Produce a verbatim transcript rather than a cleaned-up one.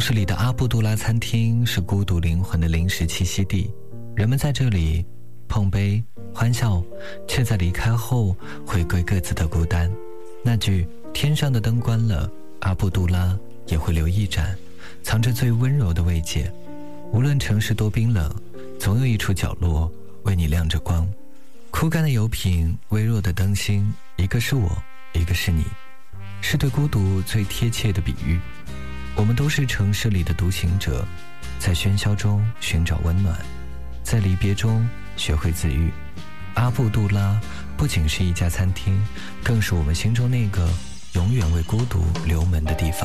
市里的阿布杜拉餐厅是孤独灵魂的临时栖息地，人们在这里碰杯欢笑，却在离开后回归各自的孤单。那句天上的灯关了，阿布杜拉也会留一盏，藏着最温柔的慰藉。无论城市多冰冷，总有一处角落为你亮着光。枯干的油瓶，微弱的灯芯，一个是我，一个是你，是对孤独最贴切的比喻。我们都是城市里的独行者，在喧嚣中寻找温暖，在离别中学会自愈。阿布杜拉不仅是一家餐厅，更是我们心中那个永远为孤独留门的地方。